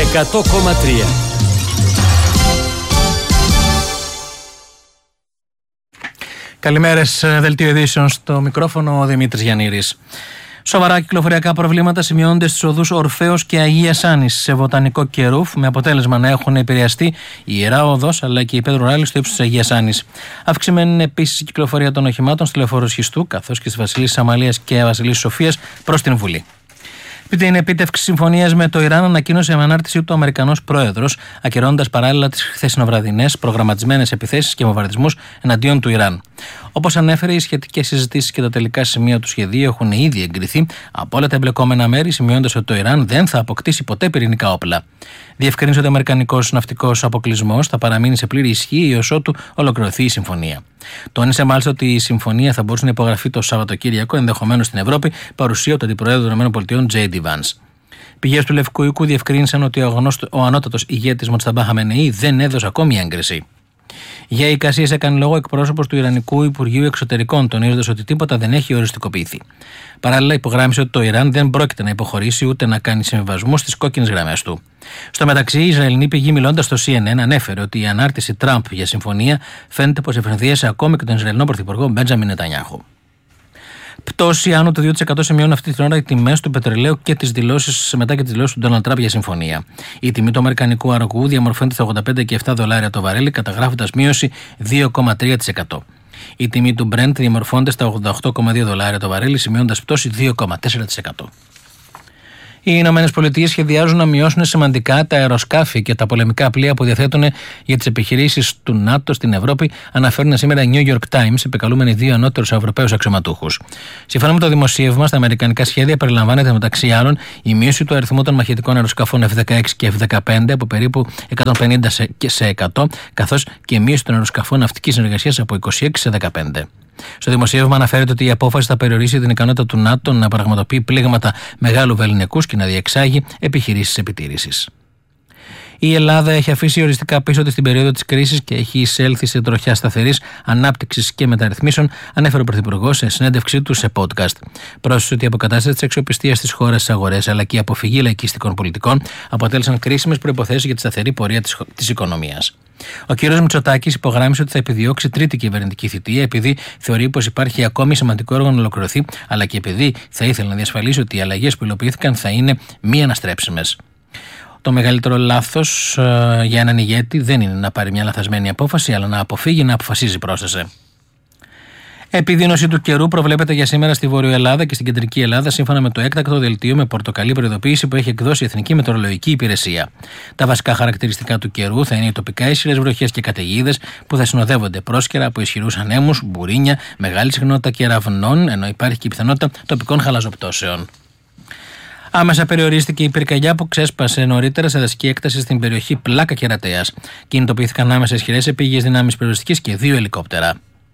100,3. Καλημέρες, δελτίο ειδήσεων, στο μικρόφωνο ο Δημήτρης Γιαννήρης. Σοβαρά κυκλοφοριακά προβλήματα σημειώνονται στις οδούς Ορφέως και Αγίας Άννης σε Βοτανικό και Ρουφ, με αποτέλεσμα να έχουν επηρεαστεί η Ιερά Οδός αλλά και η Πέτρου Ράλη στο ύψος της Αγίας Άννης. Αυξημένη είναι επίσης η κυκλοφορία των οχημάτων στη λεωφόρο Σχιστού καθώς και στη Βασιλίσσης Αμαλίας και Βασιλίσσης Σοφίας προς την Βουλή. Επί την επίτευξη συμφωνίας με το Ιράν, ανακοίνωσε με ανάρτησή του ο Αμερικανός πρόεδρος, ακυρώνοντας παράλληλα τις χθεσινοβραδινές προγραμματισμένες επιθέσεις και βομβαρδισμούς εναντίον του Ιράν. Όπως ανέφερε, οι σχετικές συζητήσεις και τα τελικά σημεία του σχεδίου έχουν ήδη εγκριθεί από όλα τα εμπλεκόμενα μέρη, σημειώνοντας ότι το Ιράν δεν θα αποκτήσει ποτέ πυρηνικά όπλα. Διευκρίνησε ότι ο αμερικανικός ναυτικός αποκλεισμός θα παραμείνει σε πλήρη ισχύ έως ότου ολοκληρωθεί η συμφωνία. Τόνισε μάλιστα ότι η συμφωνία θα μπορούσε να υπογραφεί το Σαββατοκύριακο, ενδεχομένως στην Ευρώπη, παρουσία του Αντιπροέδρου των ΗΠΑ, J.D. Vance. Πηγές του Λευκού Οίκου διευκρίνησαν ότι ο ανώτατος ηγέτης Μοτσταμπά Χαμενεή δεν έδωσε ακόμη έγκριση. Για εικασίες έκανε λόγο εκπρόσωπος του Ιρανικού Υπουργείου Εξωτερικών, τονίζοντας ότι τίποτα δεν έχει οριστικοποιηθεί. Παράλληλα, υπογράμμισε ότι το Ιράν δεν πρόκειται να υποχωρήσει ούτε να κάνει συμβιβασμούς στις κόκκινες γραμμές του. Στο μεταξύ, η Ισραηλινή πηγή, μιλώντας στο CNN, ανέφερε ότι η ανάρτηση Τραμπ για συμφωνία φαίνεται πως ευεργίασε ακόμη και τον Ισραηλινό Πρωθυπουργό Μπέντζαμιν Νετανιάχου. Πτώση άνω του 2% σημειώνουν αυτή την ώρα οι τιμές του πετρελαίου και τις δηλώσεις μετά και τις δηλώσεις του Ντόναλντ Τραμπ για συμφωνία. Η τιμή του αμερικανικού αργού διαμορφώνεται στα $85 και $7 το βαρέλι, καταγράφοντας μείωση 2,3%. Η τιμή του Brent διαμορφώνεται στα $88,2 το βαρέλι, σημειώνοντας πτώση 2,4%. Οι Ηνωμένες Πολιτείες σχεδιάζουν να μειώσουν σημαντικά τα αεροσκάφη και τα πολεμικά πλοία που διαθέτουν για τις επιχειρήσεις του ΝΑΤΟ στην Ευρώπη, αναφέρουν σήμερα οι New York Times, επικαλούμενοι δύο ανώτερους Ευρωπαίους αξιωματούχους. Σύμφωνα με το δημοσίευμα, στα αμερικανικά σχέδια περιλαμβάνεται μεταξύ άλλων η μείωση του αριθμού των μαχητικών αεροσκαφών F-16 και F-15 από περίπου 150%, καθώς και η μείωση των αεροσκαφών ναυτικής συνεργασίας από 26 σε 15%. Στο δημοσίευμα αναφέρεται ότι η απόφαση θα περιορίσει την ικανότητα του ΝΑΤΟ να πραγματοποιεί πλήγματα μεγάλου βεληνικούς και να διεξάγει επιχειρήσεις επιτήρησης. Η Ελλάδα έχει αφήσει οριστικά πίσω της την περίοδο της κρίσης και έχει εισέλθει σε τροχιά σταθερής ανάπτυξης και μεταρρυθμίσεων, ανέφερε ο Πρωθυπουργός σε συνέντευξή του σε podcast. Πρόσθεσε ότι η αποκατάσταση της αξιοπιστίας στις χώρες στις αγορές αλλά και η αποφυγή λαϊκιστικών πολιτικών αποτέλεσαν κρίσιμες προϋποθέσεις για τη σταθερή πορεία της οικονομίας. Ο κ. Μητσοτάκης υπογράμμισε ότι θα επιδιώξει τρίτη κυβερνητική θητεία επειδή θεωρεί πως υπάρχει ακόμη σημαντικό έργο να ολοκληρωθεί, αλλά και επειδή θα ήθελε να διασφαλίσει ότι οι αλλαγές που υλοποιήθηκαν θα είναι μη αναστρέψιμες. Το μεγαλύτερο λάθος για έναν ηγέτη δεν είναι να πάρει μια λαθασμένη απόφαση, αλλά να αποφύγει να αποφασίζει, πρόσθεσε. Επιδείνωση του καιρού προβλέπεται για σήμερα στη Βόρεια Ελλάδα και στην Κεντρική Ελλάδα, σύμφωνα με το έκτακτο δελτίο με πορτοκαλί προειδοποίηση που έχει εκδώσει η Εθνική Μετεωρολογική Υπηρεσία. Τα βασικά χαρακτηριστικά του καιρού θα είναι οι τοπικά ισχυρές βροχές και καταιγίδες που θα συνοδεύονται πρόσκαιρα από ισχυρούς ανέμους, μπουρίνια, μεγάλη συχνότητα κεραυνών, ενώ υπάρχει και η πιθανότητα τοπικών χαλαζοπτώσεων. Άμεσα περιορίστηκε η πυρκαγιά που ξέσπασε νωρίτερα σε δασική έκταση στην περιοχή Πλάκα Κερατέας. Κινητοποιήθηκαν άμεσα ισχυρές επίγειες δυνάμεις περιοριστικής και 2 ελικόπτερα.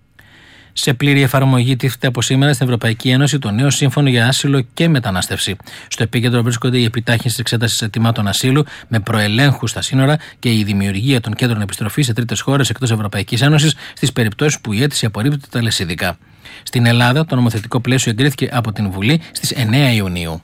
Σε πλήρη εφαρμογή τίθεται από σήμερα στην Ευρωπαϊκή Ένωση το νέο Σύμφωνο για Άσυλο και Μετανάστευση. Στο επίκεντρο βρίσκονται η επιτάχυνση της εξέτασης αιτημάτων ασύλου με προελέγχους στα σύνορα και η δημιουργία των κέντρων επιστροφής σε τρίτες χώρες εκτός Ευρωπαϊκής Ένωσης στις περιπτώσεις που η αίτηση απορρίπτεται τελεσίδικα. Στην Ελλάδα, το νομοθετικό πλαίσιο εγκρίθηκε από την Βουλή στις 9 Ιουνίου.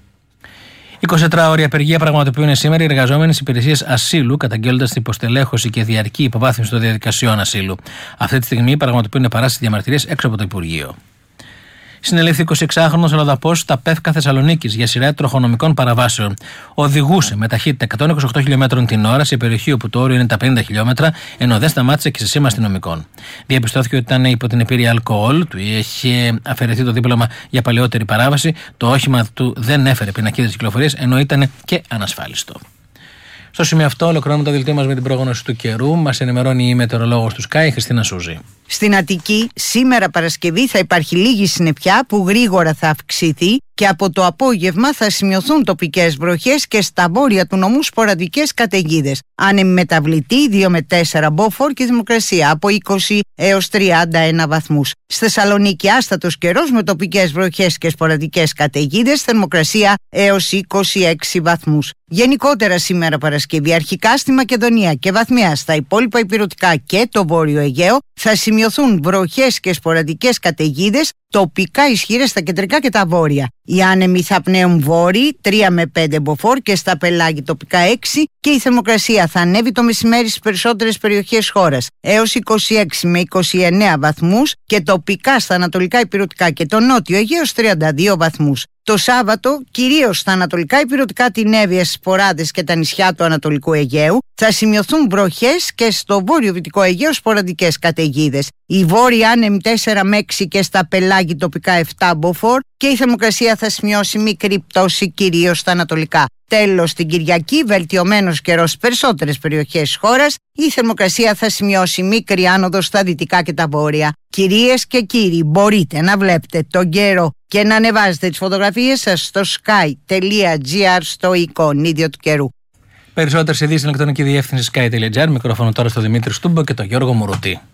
24ωρη απεργία πραγματοποιούν σήμερα οι εργαζόμενοι υπηρεσίες ασύλου, καταγγέλλοντας την υποστελέχωση και διαρκή υποβάθμιση των διαδικασιών ασύλου. Αυτή τη στιγμή πραγματοποιούν παράσεις διαμαρτυρίες έξω από το Υπουργείο. Συνελήφθη 26χρονος αλλοδαπός στα Πεύκα Θεσσαλονίκης για σειρά τροχονομικών παραβάσεων. Οδηγούσε με ταχύτητα 128 χιλιόμετρων την ώρα σε περιοχή όπου το όριο είναι τα 50 χιλιόμετρα, ενώ δεν σταμάτησε και σε σήμα αστυνομικών. Διαπιστώθηκε ότι ήταν υπό την επίρρεια αλκοόλ, του είχε αφαιρεθεί το δίπλωμα για παλαιότερη παράβαση, το όχημα του δεν έφερε πινακίδες κυκλοφορίας, ενώ ήταν και ανασφάλιστο. Στο σημείο αυτό, ολοκληρώνουμε το δελτίο μας με την πρόγνωση του καιρού. Μας ενημερώνει η μετεωρολόγος του Sky, Χριστίνα Σούζη. Στην Αττική, σήμερα Παρασκευή θα υπάρχει λίγη συννεφιά που γρήγορα θα αυξηθεί και από το απόγευμα θα σημειωθούν τοπικές βροχές και στα βόρεια του νομού σποραδικές καταιγίδες. Άνεμη μεταβλητή 2 με 4 μποφόρ και θερμοκρασία από 20 έως 31 βαθμούς. Στη Θεσσαλονίκη άστατος καιρός με τοπικές βροχές και σποραδικές καταιγίδες, θερμοκρασία έως 26 βαθμούς. Γενικότερα σήμερα Παρασκευή, αρχικά στη Μακεδονία και βαθμιά στα υπόλοιπα ηπειρωτικά και το Βόρειο Αιγαίο θα σημειωθούν σημειωθούν βροχές και σποραδικές καταιγίδες, τοπικά ισχυρές στα κεντρικά και τα βόρεια. Οι άνεμοι θα πνέουν βόρειοι 3 με 5 μποφόρ και στα πελάγη τοπικά 6 και η θερμοκρασία θα ανέβει το μεσημέρι στις περισσότερες περιοχές χώρας έως 26 με 29 βαθμούς και τοπικά στα ανατολικά ηπειρωτικά και το νότιο Αιγαίο 32 βαθμούς. Το Σάββατο, κυρίως στα ανατολικά ηπειρωτικά, την Εύβοια, στις Ποράδες και τα νησιά του Ανατολικού Αιγαίου, θα σημειωθούν βροχές και στο βόρειο-δυτικό Αιγαίο σποραδικές καταιγίδες. Οι βόρειοι άνεμοι 4 με 6 και στα πελάγη τοπικά 7 μποφόρ και η θερμοκρασία θα σημειώσει μικρή πτώση κυρίως στα ανατολικά. Τέλος, την Κυριακή, βελτιωμένος καιρός στις περισσότερες περιοχές της χώρας, η θερμοκρασία θα σημειώσει μικρή άνοδο στα δυτικά και τα βόρεια. Κυρίες και κύριοι, μπορείτε να βλέπετε τον καιρό και να ανεβάζετε τις φωτογραφίες σας στο sky.gr στο εικονίδιο του καιρού. Περισσότερες ειδήσεις στην ηλεκτρονική διεύθυνση sky.gr. Μικρόφωνο τώρα στο Δημήτρη Στούμπο και τον Γιώργο Μουρούτη.